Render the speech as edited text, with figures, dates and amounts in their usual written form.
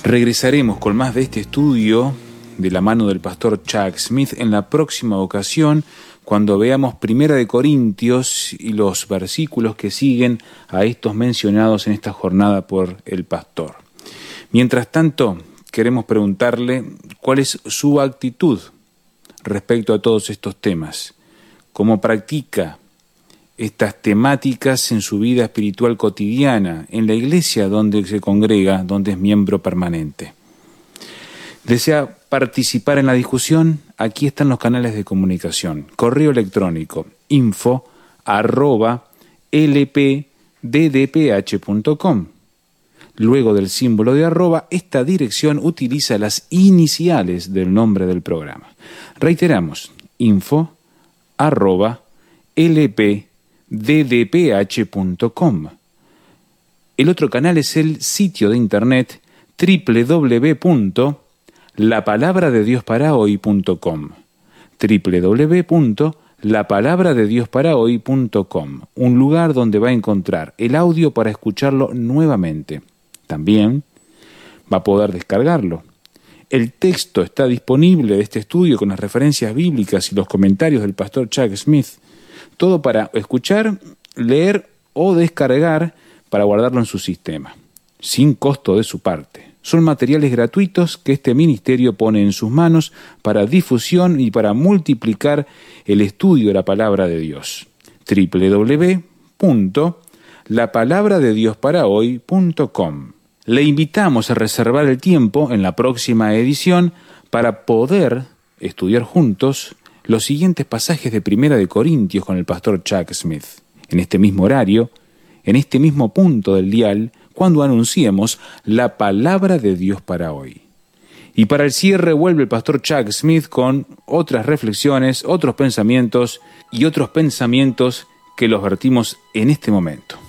Regresaremos con más de este estudio de la mano del pastor Chuck Smith en la próxima ocasión, cuando veamos 1 de Corintios y los versículos que siguen a estos mencionados en esta jornada por el pastor. Mientras tanto, queremos preguntarle cuál es su actitud respecto a todos estos temas, cómo practica estas temáticas en su vida espiritual cotidiana, en la iglesia donde se congrega, donde es miembro permanente. ¿Desea participar en la discusión? Aquí están los canales de comunicación. Correo electrónico info@lpddph.com. Luego del símbolo de arroba, esta dirección utiliza las iniciales del nombre del programa. Reiteramos, info@lpddph.com. El otro canal es el sitio de internet www.lapalabradediosparahoy.com. www.lapalabradediosparahoy.com, un lugar donde va a encontrar el audio para escucharlo nuevamente. También va a poder descargarlo. El texto está disponible de este estudio con las referencias bíblicas y los comentarios del pastor Chuck Smith. Todo para escuchar, leer o descargar para guardarlo en su sistema, sin costo de su parte. Son materiales gratuitos que este ministerio pone en sus manos para difusión y para multiplicar el estudio de la palabra de Dios. www.lapalabradediosparahoy.com. Le invitamos a reservar el tiempo en la próxima edición para poder estudiar juntos los siguientes pasajes de 1 de Corintios con el pastor Chuck Smith. En este mismo horario, en este mismo punto del dial, cuando anunciemos la palabra de Dios para hoy. Y para el cierre vuelve el pastor Chuck Smith con otras reflexiones, otros pensamientos que los vertimos en este momento.